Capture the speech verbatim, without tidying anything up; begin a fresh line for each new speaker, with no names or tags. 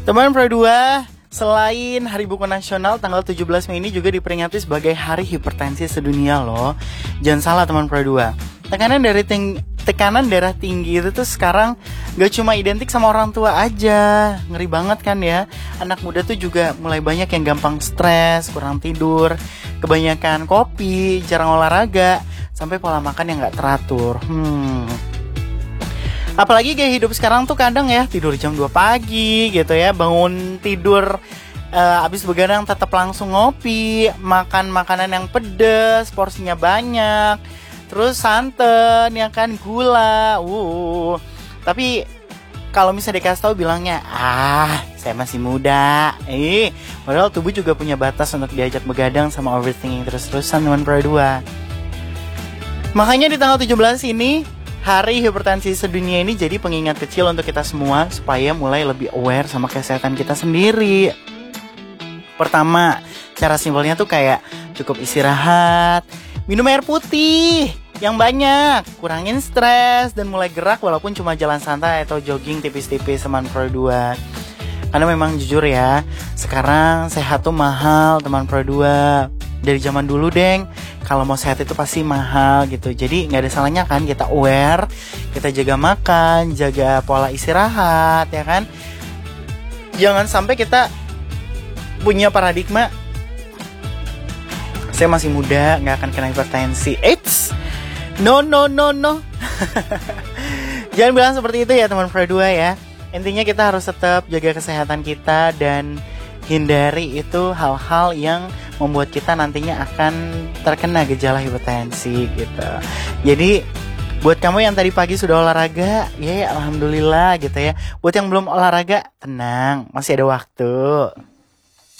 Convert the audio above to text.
Teman Pro dua, selain Hari Buku Nasional tanggal tujuh belas Mei ini juga diperingati sebagai Hari Hipertensi Sedunia loh. Jangan salah teman Pro dua. Tekanan dari ting- tekanan darah tinggi itu tuh sekarang gak cuma identik sama orang tua aja. Ngeri banget kan ya. Anak muda tuh juga mulai banyak yang gampang stres, kurang tidur, kebanyakan kopi, jarang olahraga, sampai pola makan yang gak teratur. Hmm... Apalagi gaya hidup sekarang tuh kadang ya tidur jam dua pagi gitu ya, bangun tidur uh, abis begadang tetap langsung ngopi, makan makanan yang pedas, porsinya banyak, terus santan ya kan, gula. Uh. Tapi kalau misalnya dikasih tahu bilangnya, ah saya masih muda. Eh, padahal tubuh juga punya batas untuk diajak begadang sama overthinking terus-terusan teman Pro dua. Makanya di tanggal tujuh belas ini Hari Hipertensi Sedunia ini jadi pengingat kecil untuk kita semua supaya mulai lebih aware sama kesehatan kita sendiri. Pertama, cara simpelnya tuh kayak cukup istirahat, minum air putih yang banyak, kurangin stres, dan mulai gerak walaupun cuma jalan santai atau jogging tipis-tipis teman Pro dua. Karena memang jujur ya, sekarang sehat tuh mahal teman Pro dua. Dari zaman dulu deng, kalau mau sehat itu pasti mahal gitu. Jadi gak ada salahnya kan kita aware, kita jaga makan, jaga pola istirahat ya kan. Jangan sampai kita punya paradigma saya masih muda, gak akan kena hipertensi. Eits, no no no no. Jangan bilang seperti itu ya teman Pro dua ya. Intinya kita harus tetap jaga kesehatan kita dan hindari itu hal-hal yang membuat kita nantinya akan terkena gejala hipertensi gitu. Jadi buat kamu yang tadi pagi sudah olahraga, ya, ya alhamdulillah gitu ya. Buat yang belum olahraga, tenang, masih ada waktu.